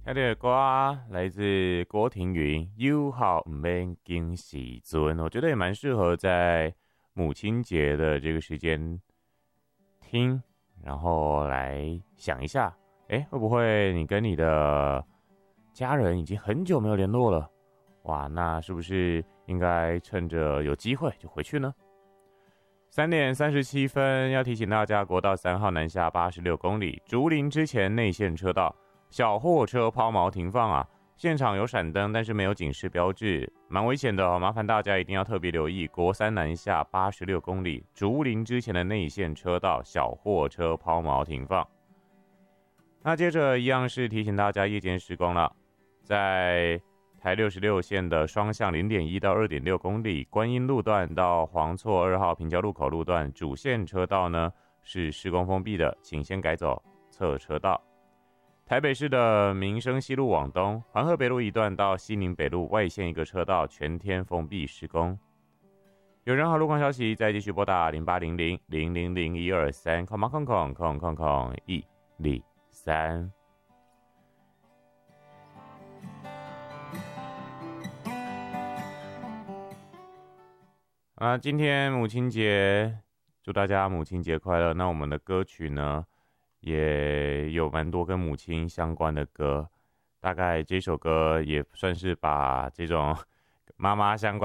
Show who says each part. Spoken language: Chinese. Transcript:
Speaker 1: 听这个歌来自郭庭云，有好唔免惊喜尊，我觉得也蛮适合在母亲节的这个时间听，然后来想一下，会不会你跟你的家人已经很久没有联络了？哇，那是不是应该趁着有机会就回去呢？3:37要提醒大家，国道3号南下86公里，竹林之前内线车道，小货车抛锚停放啊！现场有闪灯，但是没有警示标志，蛮危险的哦。麻烦大家一定要特别留意，国3南下86公里，竹林之前的内线车道，小货车抛锚停放。那接着一样是提醒大家夜间施工了，在台66线的双向0.1到2.6公里，观音路段到黄错2号平交路口路段主线车道呢是施工封闭的，请先改走侧车道。台北市的民生西路往东，环河北路一段到西宁北路外线一个车道全天封闭施工。有任何路况消息，再继续拨打0800000123，空123。今天母亲节，祝大家母亲节快乐。那我们的歌曲呢，也有蛮多跟母亲相关的歌，大概这首歌也算是把这种妈妈相关